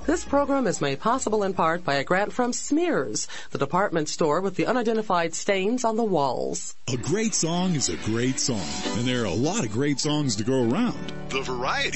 This program is made possible in part by a grant from Smears, the department store with the unidentified stains on the walls. A great song is a great song, and there are a lot of great songs to go around. The variety